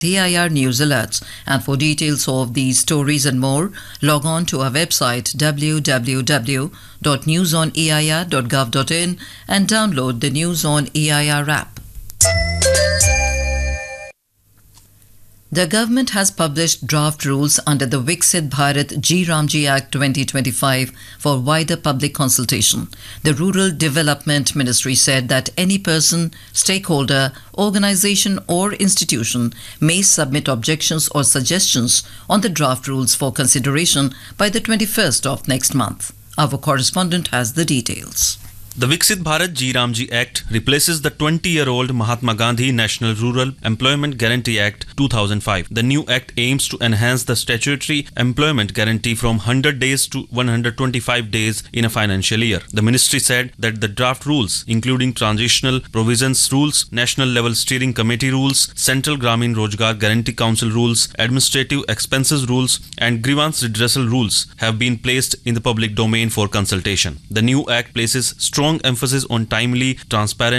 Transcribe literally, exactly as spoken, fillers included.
A I R News Alerts. And for details of these stories and more, log on to our website w w w dot news on a i r dot gov dot in and download the News on A I R app. The government has published draft rules under the Viksit Bharat G Ramji Act twenty twenty-five for wider public consultation. The Rural Development Ministry said that any person, stakeholder, organization or institution may submit objections or suggestions on the draft rules for consideration by the twenty-first of next month. Our correspondent has the details. The Viksit Bharat G Ramji Act replaces the twenty-year-old Mahatma Gandhi National Rural Employment Guarantee Act two thousand five. The new act aims to enhance the statutory employment guarantee from one hundred days to one hundred twenty-five days in a financial year. The ministry said that the draft rules, including transitional provisions rules, national level steering committee rules, Central Gramin Rojgar Guarantee Council rules, administrative expenses rules, and grievance redressal rules, have been placed in the public domain for consultation. The new act places strong emphasis on timely, transparent